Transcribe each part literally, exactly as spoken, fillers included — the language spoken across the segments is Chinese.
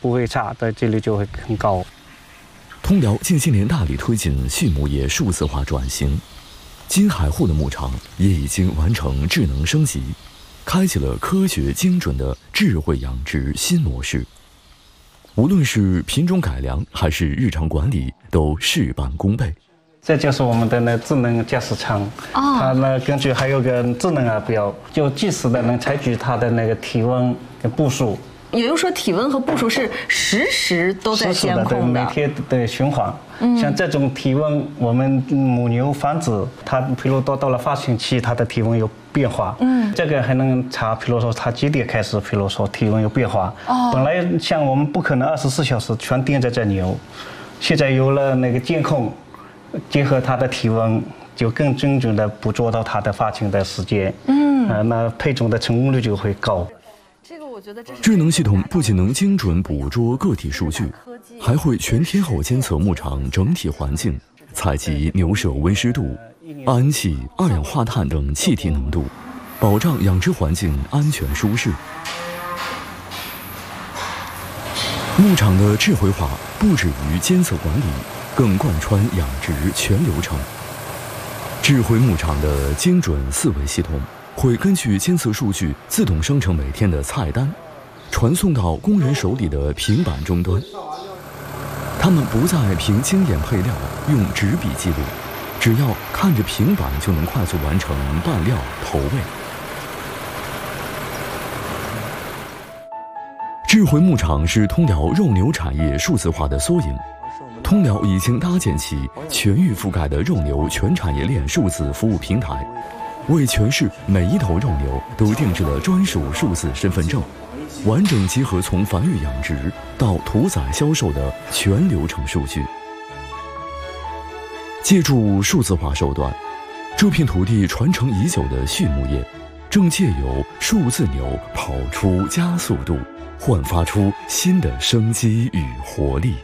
不会差，的几率就会很高。 通辽近些年大力推进畜牧业数字化转型，金海户的牧场也已经完成智能升级，开启了科学精准的智慧养殖新模式。无论是品种改良还是日常管理，都事半功倍。 这就是我们的那智能驾驶舱，哦、它呢根据还有个智能耳表，就即时的能采取它的那个体温跟步数。 也就是说，体温和步数是实时都在监控的， 每天的循环。嗯、像这种体温，我们母牛繁殖，它比如到到了发情期，它的体温有变化。嗯，这个还能查，比如说它几点开始，比如说体温有变化。哦，本来像我们不可能二十四小时全盯着这牛，现在有了那个监控，结合它的体温，就更精准的捕捉到它的发情的时间。嗯，呃，那配种的成功率就会高。 智能系统不仅能精准捕捉个体数据，还会全天候监测牧场整体环境，采集牛舍温湿度、氨气、二氧化碳等气体浓度，保障养殖环境安全舒适。牧场的智慧化不止于监测管理，更贯穿养殖全流程。智慧牧场的精准四维系统会根据监测数据自动生成每天的菜单，传送到工人手里的平板终端。他们不再凭经验配料，用纸笔记录，只要看着平板就能快速完成拌料投喂。智慧牧场是通辽肉牛产业数字化的缩影。通辽已经搭建起全域覆盖的肉牛全产业链数字服务平台，为全市每一头肉牛都定制了专属数字身份证，完整集合从繁育养殖到屠宰销售的全流程数据。借助数字化手段，这片土地传承已久的畜牧业，正借由数字牛跑出加速度，焕发出新的生机与活力。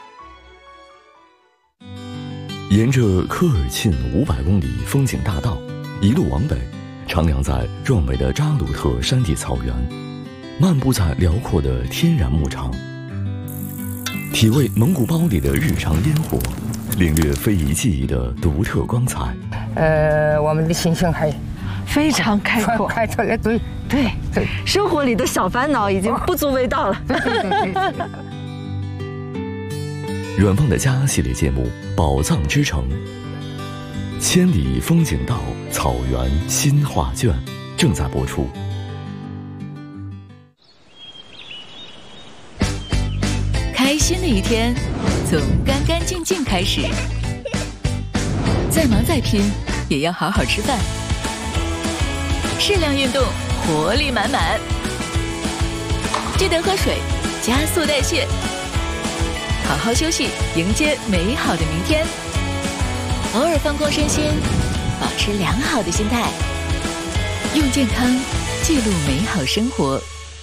沿着科尔沁五百公里风景大道一路往北，徜徉在壮美的扎鲁特山地草原，漫步在辽阔的天然牧场，体味蒙古包里的日常烟火，领略非遗技艺的独特光彩。 呃，我们的心情还非常开阔， 开出来，对对对，生活里的小烦恼已经不足为道了。 远方的家系列节目《宝藏之城》，千里风景道草原新画卷正在播出。 开心的一天从干干净净开始，再忙再拼也要好好吃饭，适量运动，活力满满，记得喝水，加速代谢，好好休息，迎接美好的明天。偶尔放空身心，保持良好的心态，用健康记录美好生活。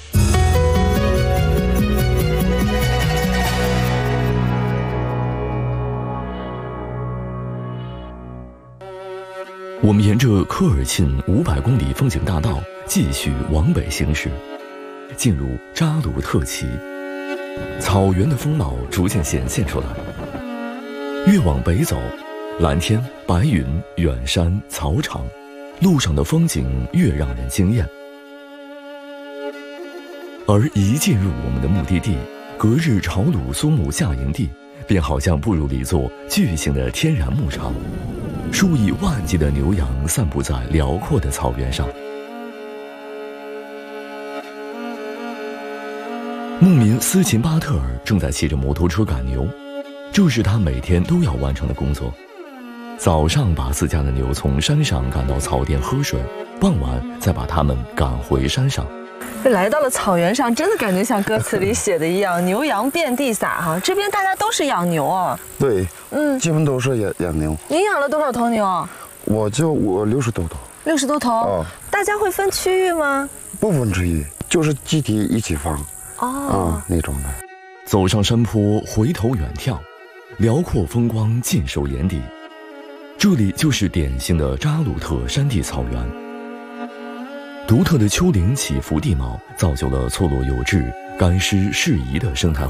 我们沿着科尔沁五百公里风景大道继续往北行驶，进入扎鲁特旗，草原的风貌逐渐显现出来。越往北走，蓝天、白云、远山、草场，路上的风景越让人惊艳。而一进入我们的目的地隔日朝鲁苏木夏营地，便好像步入了一座巨型的天然牧场，数以万计的牛羊散布在辽阔的草原上。牧民斯琴巴特尔正在骑着摩托车赶牛，这是他每天都要完成的工作。早上把自家的牛从山上赶到草甸喝水，傍晚再把它们赶回山上。 来到了草原上，真的感觉像歌词里写的一样，牛羊遍地撒哈。这边大家都是养牛啊？ 对，嗯，基本都是养养牛。 您养了多少头牛啊？ 我就我六十多头。 六十多头？哦。大家会分区域吗？ 不分区域，就是集体一起放。哦。啊，那种的。 走上山坡，回头远眺，辽阔风光尽收眼底。这里就是典型的扎鲁特山地草原。独特的丘陵起伏地貌，造就了错落有致、干湿适宜的生态